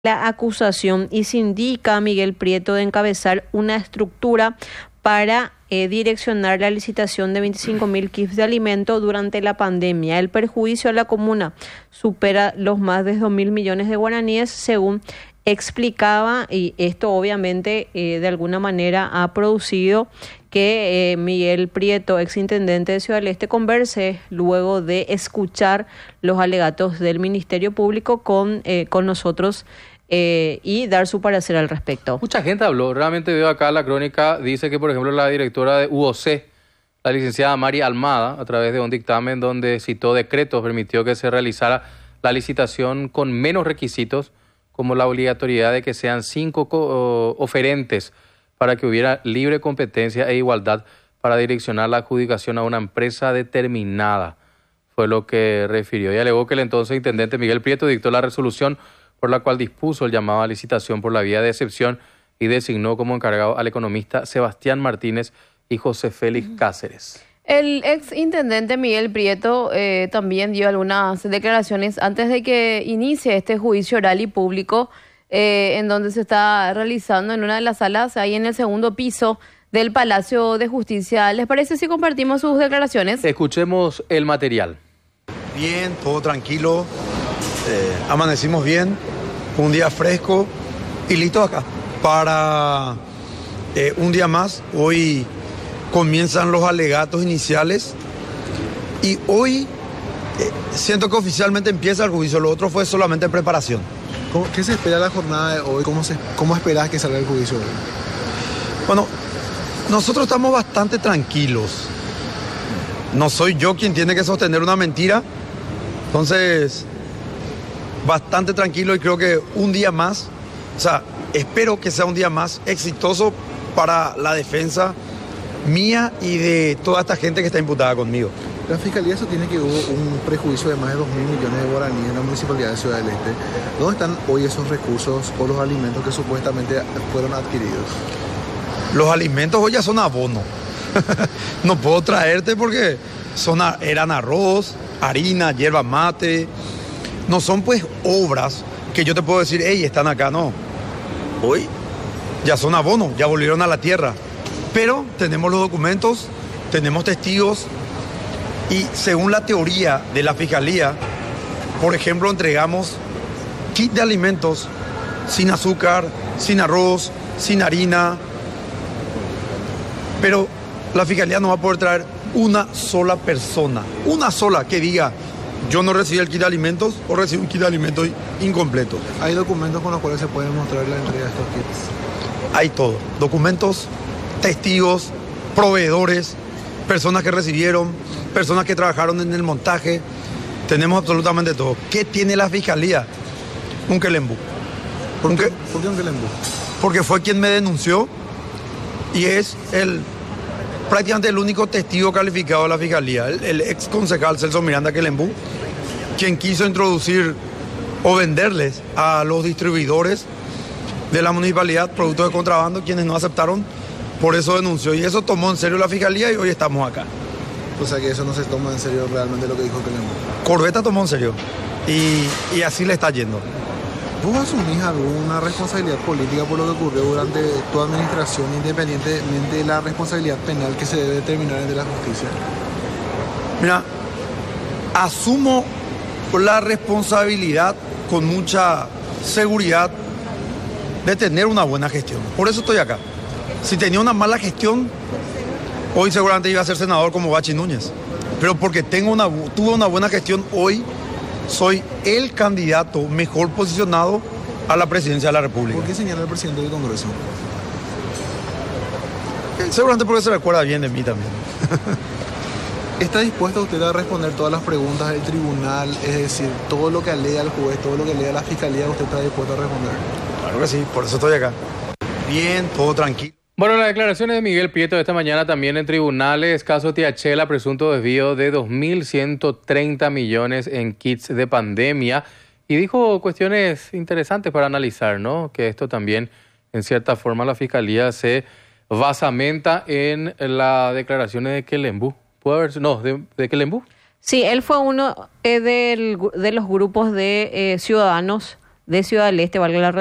la acusación y se indica a Miguel Prieto de encabezar una estructura para direccionar la licitación de 25.000 kits de alimento durante la pandemia. El perjuicio a la comuna supera los más de 2.000 millones de guaraníes, según explicaba, y esto obviamente de alguna manera ha producido que Miguel Prieto, exintendente de Ciudad del Este, converse luego de escuchar los alegatos del Ministerio Público con nosotros y dar su parecer al respecto. Mucha gente habló, realmente veo acá la crónica, dice que por ejemplo la directora de UOC, la licenciada Mari Almada, a través de un dictamen donde citó decretos, permitió que se realizara la licitación con menos requisitos, como la obligatoriedad de que sean 5 oferentes para que hubiera libre competencia e igualdad para direccionar la adjudicación a una empresa determinada. Fue lo que refirió y alegó que el entonces intendente Miguel Prieto dictó la resolución por la cual dispuso el llamado a licitación por la vía de excepción y designó como encargado al economista Sebastián Martínez y José Félix Cáceres. El ex intendente Miguel Prieto también dio algunas declaraciones antes de que inicie este juicio oral y público en donde se está realizando en una de las salas ahí en el segundo piso del Palacio de Justicia. ¿Les parece si compartimos sus declaraciones? Escuchemos el material. Bien, todo tranquilo, amanecimos bien, un día fresco y listo acá para un día más. Hoy comienzan los alegatos iniciales y hoy siento que oficialmente empieza el juicio, lo otro fue solamente preparación. ¿Qué se espera de la jornada de hoy? ¿Cómo esperás que salga el juicio hoy? Bueno, nosotros estamos bastante tranquilos. No soy yo quien tiene que sostener una mentira, entonces bastante tranquilo y creo que un día más, espero que sea un día más exitoso para la defensa mía y de toda esta gente que está imputada conmigo. La Fiscalía sostiene que hubo un prejuicio de más de 2.000 millones de guaraníes en la Municipalidad de Ciudad del Este. ¿Dónde están hoy esos recursos o los alimentos que supuestamente fueron adquiridos? Los alimentos hoy ya son abono. No puedo traerte porque eran arroz, harina, yerba mate. No son pues obras que yo te puedo decir, hey, están acá, no. Hoy ya son abono, ya volvieron a la tierra. Pero tenemos los documentos, tenemos testigos y según la teoría de la Fiscalía, por ejemplo, entregamos kit de alimentos sin azúcar, sin arroz, sin harina. Pero la Fiscalía no va a poder traer una sola persona, una sola que diga yo no recibí el kit de alimentos o recibí un kit de alimentos incompleto. ¿Hay documentos con los cuales se puede mostrar la entrega de estos kits? Hay todo, documentos, testigos, proveedores, personas que recibieron, personas que trabajaron en el montaje. Tenemos absolutamente todo. ¿Qué tiene la Fiscalía? Un quelembú. ¿Por qué un quelembú? Porque fue quien me denunció y es prácticamente el único testigo calificado de la Fiscalía, el ex concejal Celso Miranda Quelembú, quien quiso introducir o venderles a los distribuidores de la municipalidad productos de contrabando, quienes no aceptaron. Por eso denunció y eso tomó en serio la Fiscalía y hoy estamos acá. O sea que eso no se toma en serio realmente lo que dijo Quelembú. Corbeta tomó en serio y así le está yendo. ¿Vos asumís alguna responsabilidad política por lo que ocurrió durante tu administración, independientemente de la responsabilidad penal que se debe determinar ante la justicia? Mira, asumo la responsabilidad con mucha seguridad de tener una buena gestión. Por eso estoy acá. Si tenía una mala gestión, hoy seguramente iba a ser senador como Bachi Núñez. Pero porque tuve una buena gestión, hoy soy el candidato mejor posicionado a la presidencia de la República. ¿Por qué señala el presidente del Congreso? Seguramente porque se recuerda bien de mí también. ¿Está dispuesto usted a responder todas las preguntas del tribunal? Es decir, todo lo que alega el juez, todo lo que alega la Fiscalía, ¿usted está dispuesto a responder? Claro que sí, por eso estoy acá. Bien, todo tranquilo. Bueno, las declaraciones de Miguel Prieto de esta mañana también en tribunales, caso Tiachela, presunto desvío de 2.130 millones en kits de pandemia, y dijo cuestiones interesantes para analizar, ¿no? Que esto también, en cierta forma, la Fiscalía se basamenta en las declaraciones de Quelembú. ¿Puede haber? No, ¿de Quelembú? Sí, él fue uno de los grupos de ciudadanos de Ciudad del Este, valga la